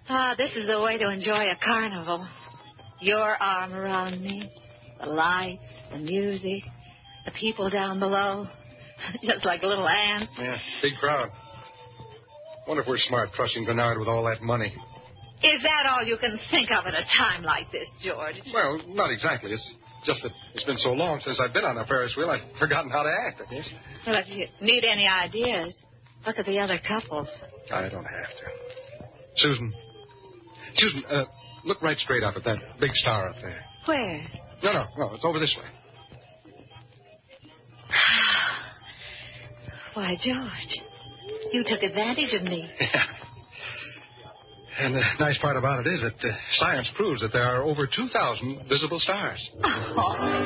Ah, this is the way to enjoy a carnival. Your arm around me, the lights, the music, the people down below, just like little ants. Yeah, big crowd. Wonder if we're smart trusting Bernard with all that money. Is that all you can think of at a time like this, George? Well, not exactly. It's just that it's been so long since I've been on a Ferris wheel, I've forgotten how to act, I guess. Well, if you need any ideas, look at the other couples. I don't have to. Susan, look right straight up at that big star up there. Where? No, it's over this way. Why, George, you took advantage of me. Yeah. And the nice part about it is that science proves that there are over 2,000 visible stars. Oh.